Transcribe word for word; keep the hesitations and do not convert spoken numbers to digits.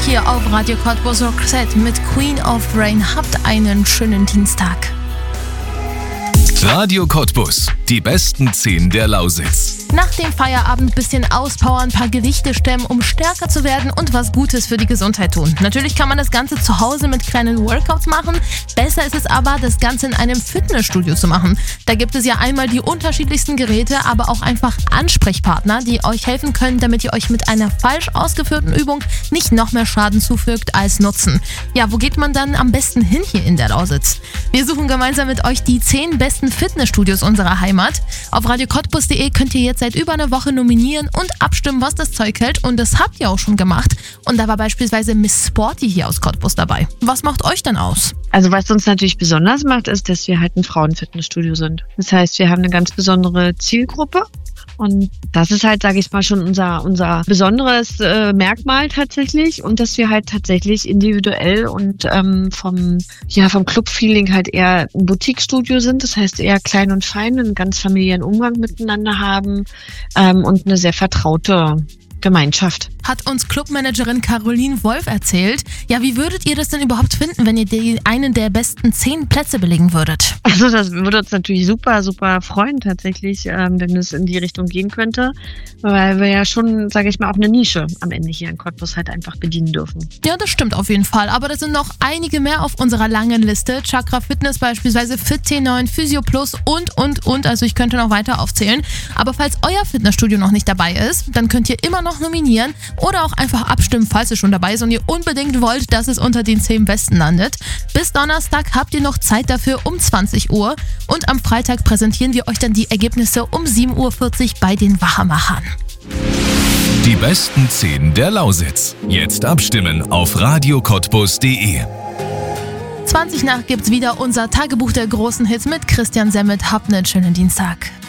hier auf Radio Cottbus Roxette mit Queen of Rain. Habt einen schönen Dienstag. Radio Cottbus, die besten zehn der Lausitz. Nach dem Feierabend bisschen auspowern, ein paar Gewichte stemmen, um stärker zu werden und was Gutes für die Gesundheit tun. Natürlich kann man das Ganze zu Hause mit kleinen Workouts machen. Besser ist es aber, das Ganze in einem Fitnessstudio zu machen. Da gibt es ja einmal die unterschiedlichsten Geräte, aber auch einfach Ansprechpartner, die euch helfen können, damit ihr euch mit einer falsch ausgeführten Übung nicht noch mehr Schaden zufügt als Nutzen. Ja, wo geht man dann am besten hin hier in der Lausitz? Wir suchen gemeinsam mit euch die zehn besten Fitnessstudios unserer Heimat. Auf radio cottbus punkt de könnt ihr jetzt seit über einer Woche nominieren und abstimmen, was das Zeug hält. Und das habt ihr auch schon gemacht. Und da war beispielsweise Miss Sporty hier aus Cottbus dabei. Was macht euch denn aus? Also was uns natürlich besonders macht, ist, dass wir halt ein Frauenfitnessstudio sind. Das heißt, wir haben eine ganz besondere Zielgruppe. Und das ist halt, sage ich mal, schon unser unser besonderes äh, Merkmal tatsächlich. Und dass wir halt tatsächlich individuell und ähm, vom ja vom Club-Feeling halt eher ein Boutique-Studio sind. Das heißt eher klein und fein, einen ganz familiären Umgang miteinander haben ähm, und eine sehr vertraute Gemeinschaft. Hat uns Clubmanagerin Caroline Wolf erzählt. Ja, wie würdet ihr das denn überhaupt finden, wenn ihr die, einen der besten zehn Plätze belegen würdet? Also das würde uns natürlich super, super freuen tatsächlich, ähm, wenn es in die Richtung gehen könnte, weil wir ja schon, sage ich mal, auch eine Nische am Ende hier in Cottbus halt einfach bedienen dürfen. Ja, das stimmt auf jeden Fall, aber da sind noch einige mehr auf unserer langen Liste. Chakra Fitness beispielsweise, Fit T neun, Physio Plus und, und, und, also ich könnte noch weiter aufzählen. Aber falls euer Fitnessstudio noch nicht dabei ist, dann könnt ihr immer noch nominieren oder auch einfach abstimmen, falls ihr schon dabei ist und ihr unbedingt wollt, dass es unter den zehn Besten landet. Bis Donnerstag habt ihr noch Zeit dafür um zwanzig Uhr und am Freitag präsentieren wir euch dann die Ergebnisse um sieben Uhr vierzig bei den Wachmachern. Die besten zehn der Lausitz. Jetzt abstimmen auf radio cottbus punkt de. zwanzig nach gibt's wieder unser Tagebuch der großen Hits mit Christian Semmet. Habt einen schönen Dienstag.